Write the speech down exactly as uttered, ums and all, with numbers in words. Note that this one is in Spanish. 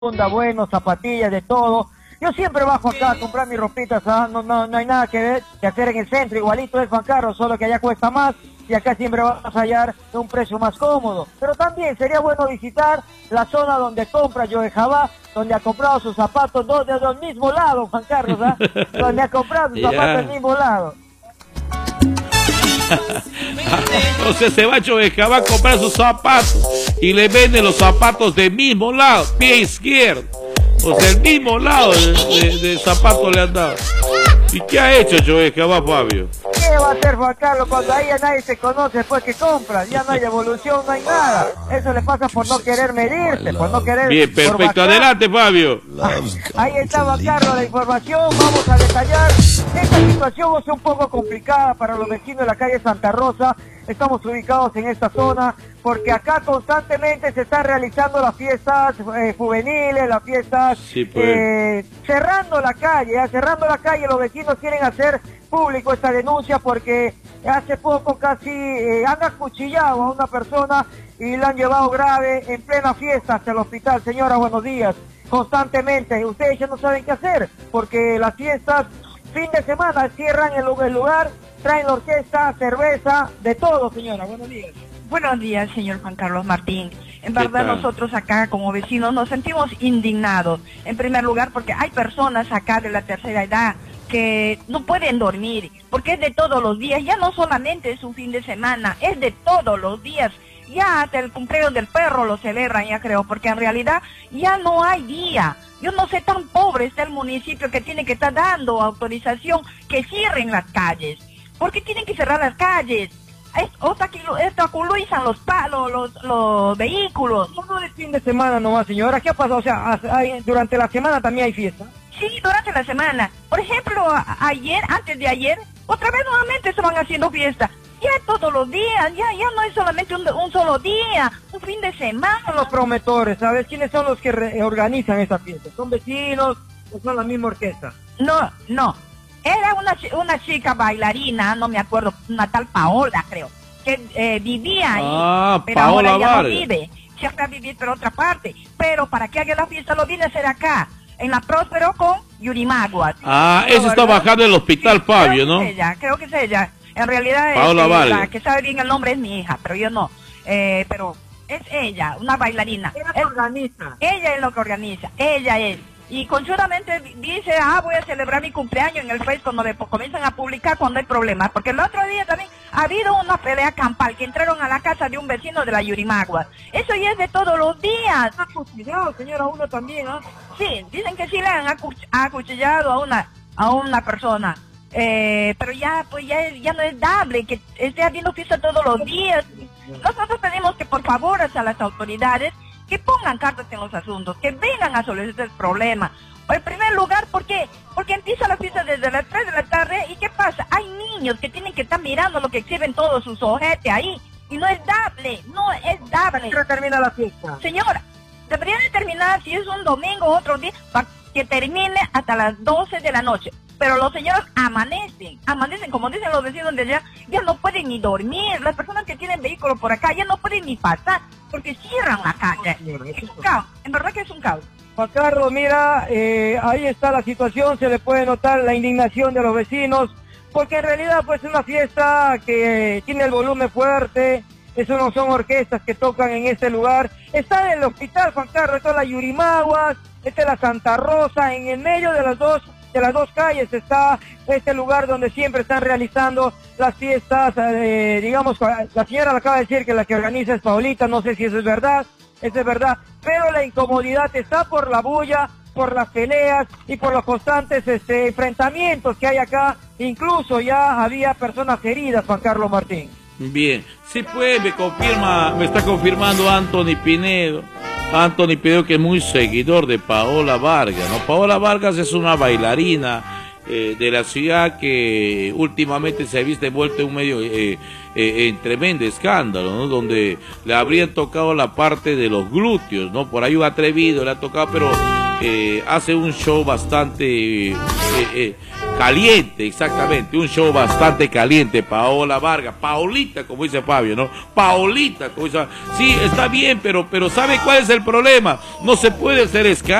funda, bueno, zapatillas, de todo. Yo siempre bajo acá a comprar mis ropitas, ¿ah? no, no, no hay nada que, ver, que hacer en el centro, igualito es Juan Carlos, solo que allá cuesta más y acá siempre vas a hallar de un precio más cómodo. Pero también sería bueno visitar la zona donde compra Joe Jabá, donde ha comprado sus zapatos, dos de del mismo lado, Juan Carlos, ¿ah? donde ha comprado sus yeah. zapatos del mismo lado. Entonces se va a Joe Jabá a comprar sus zapatos y le vende los zapatos del mismo lado, pie izquierdo. O sea, el mismo lado de, de, de zapato le han dado. ¿Y qué ha hecho Joe Jabá, Fabio? ¿Qué va a hacer Juan Carlos cuando ahí ya nadie se conoce después que compra? Ya no hay evolución, no hay nada. Eso le pasa por no querer medirse, por no querer... Bien, perfecto. Adelante, Fabio. Ahí está Juan Carlos la información. Vamos a detallar. Esta situación es un poco complicada para los vecinos de la calle Santa Rosa. Estamos ubicados en esta zona porque acá constantemente se están realizando las fiestas eh, juveniles, las fiestas sí, pues. eh, cerrando la calle, ¿eh? cerrando la calle. Los vecinos quieren hacer público esta denuncia porque hace poco casi eh, han acuchillado a una persona y la han llevado grave en plena fiesta hasta el hospital. Señora, buenos días. Constantemente, ustedes ya no saben qué hacer porque las fiestas, fin de semana, cierran el, el lugar, traen la orquesta, cerveza, de todo, señora. Buenos días. Buenos días, señor Juan Carlos Martín. En verdad nosotros acá como vecinos nos sentimos indignados. En primer lugar porque hay personas acá de la tercera edad que no pueden dormir, porque es de todos los días, ya no solamente es un fin de semana, es de todos los días. Ya hasta el cumpleaños del perro lo celebran, ya creo, porque en realidad ya no hay día. Yo no sé, tan pobre está el municipio que tiene que estar dando autorización que cierren las calles. ¿Por qué tienen que cerrar las calles? Obstaculizan los palos, los, los vehículos. No de fin de semana nomás, señora. ¿Qué ha pasado? O sea, hay, durante la semana también hay fiesta. Sí, durante la semana. Por ejemplo, a, ayer, antes de ayer, otra vez nuevamente estaban haciendo fiesta. Ya todos los días, ya ya no es solamente un, un solo día, un fin de semana. Son los promotores, ¿sabes? ¿Quiénes son los que re organizan esta fiesta? ¿Son vecinos o son la misma orquesta? No, no. Era una, una chica bailarina, no me acuerdo, una tal Paola, creo, que eh, vivía ahí, ah, pero Paola ahora ya Vargas. no vive. Se fue a vivir por otra parte. Pero para que haga la fiesta lo viene a hacer acá, en la Próspero con Yurimaguas. Ah, esa está bajando el hospital, sí, Fabio, ¿no? Es ella, creo que es ella. En realidad Paola es, eh, Vargas. La que sabe bien el nombre es mi hija, pero yo no. Eh, pero es ella, una bailarina. Ella es, organiza. Ella es lo que organiza, ella es. Y conchudamente dice, ah, voy a celebrar mi cumpleaños en el Facebook, cuando después comienzan a publicar cuando hay problemas. Porque el otro día también ha habido una pelea campal que entraron a la casa de un vecino de la Yurimagua. Eso ya es de todos los días. Ha acuchillado, señora, uno también, ¿ah? Sí, dicen que sí le han acuch acuchillado a una, a una persona. Eh, pero ya, pues ya, ya no es dable que esté habiendo fiesta todos los días. Nosotros pedimos que por favor a las autoridades que pongan cartas en los asuntos, que vengan a solucionar el problema. En primer lugar, ¿por qué? Porque empieza la fiesta desde las tres de la tarde y ¿qué pasa? Hay niños que tienen que estar mirando lo que exhiben todos sus ojetes ahí y no es dable, no es dable. ¿Qué termina la fiesta? Señora, debería de terminar, si es un domingo o otro día, para que termine hasta las doce de la noche. Pero los señores amanecen, amanecen, como dicen los vecinos de allá, ya no pueden ni dormir. Las personas que tienen vehículos por acá ya no pueden ni pasar, porque cierran la calle. Es un caos, en verdad que es un caos. Juan Carlos, mira, eh, ahí está la situación, se le puede notar la indignación de los vecinos, porque en realidad pues es una fiesta que tiene el volumen fuerte, eso no son orquestas que tocan en este lugar. Está en el hospital, Juan Carlos, está la Yurimaguas, está la Santa Rosa, en el medio de las dos de las dos calles está este lugar donde siempre están realizando las fiestas, eh, digamos, la señora le acaba de decir que la que organiza es Paulita, no sé si eso es verdad, eso es verdad, pero la incomodidad está por la bulla, por las peleas y por los constantes este, enfrentamientos que hay acá, incluso ya había personas heridas, Juan Carlos Martín. Bien, sí pues, me confirma, me está confirmando Anthony Pinedo. Anthony Pinedo, que es muy seguidor de Paola Vargas, ¿no? Paola Vargas es una bailarina eh, de la ciudad que últimamente se ha visto envuelta en un medio, eh, eh, en tremendo escándalo, ¿no? Donde le habrían tocado la parte de los glúteos, ¿no? Por ahí un atrevido le ha tocado, pero eh, hace un show bastante eh, eh, caliente, exactamente, un show bastante caliente. Paola Vargas, Paolita, como dice Fabio, ¿no? Paolita, como dice, sí, está bien, pero, pero ¿sabe cuál es el problema? No se puede hacer escándalo.